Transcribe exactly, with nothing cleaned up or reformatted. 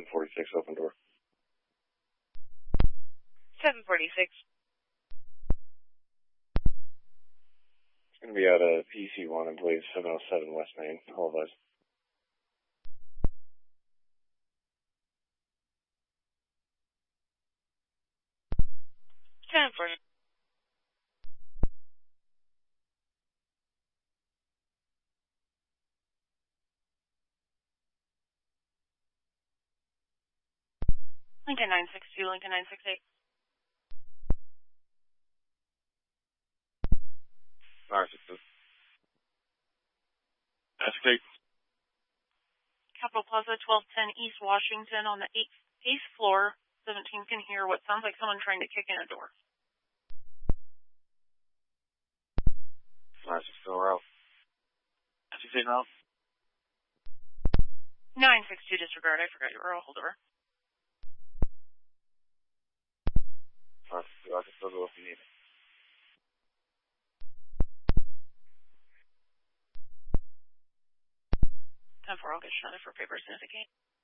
forty-six, open door. seven forty-six. It's going to be out of E C one, I believe, seven oh seven West Main. All of us. ten forty. Lincoln nine six two, Lincoln nine six eight. nine six two. nine six eight. Capitol Plaza, twelve ten East Washington on the eighth, eighth floor. seventeen can hear what sounds like someone trying to kick in a door. nine six two, we're out. nine six eight, out. nine six two, disregard. I forgot you were a holdover. nine six two, I can still go if you need it. ten four, I'll get shot for papers and indicate.